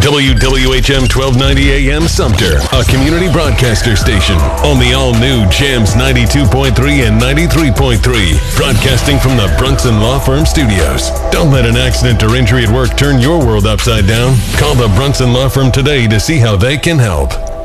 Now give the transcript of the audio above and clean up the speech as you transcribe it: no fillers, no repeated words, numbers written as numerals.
WWHM 1290 AM Sumter, a community broadcaster station on the all-new Jams 92.3 and 93.3, broadcasting from the Brunson Law Firm Studios. Don't let an accident or injury at work turn your world upside down. Call the Brunson Law Firm today to see how they can help.